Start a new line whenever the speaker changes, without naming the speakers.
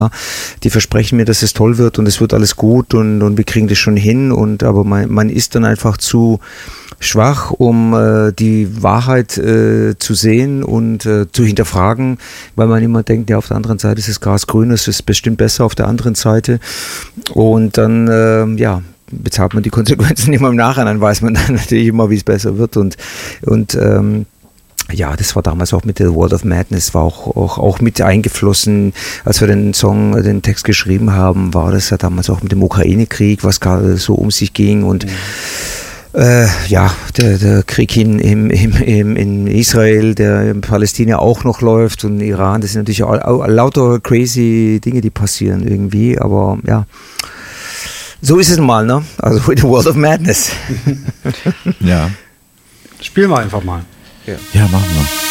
Die versprechen mir, dass es toll wird und es wird alles gut und wir kriegen das schon hin aber man ist dann einfach zu schwach, um die Wahrheit zu sehen und zu hinterfragen, weil man immer denkt, ja, auf der anderen Seite ist das Gras grün, es ist bestimmt besser auf der anderen Seite und dann, bezahlt man die Konsequenzen immer im Nachhinein, weiß man dann natürlich immer, wie es besser wird und das war damals auch mit der World of Madness, war auch mit eingeflossen, als wir den Text geschrieben haben, war das ja damals auch mit dem Ukraine-Krieg, was gerade so um sich ging und der Krieg in Israel, der in Palästina auch noch läuft und Iran, das sind natürlich lauter crazy Dinge, die passieren irgendwie, aber ja, so ist es mal, ne? Also with the World of Madness.
Ja.
Spielen wir einfach mal.
Ja, machen wir.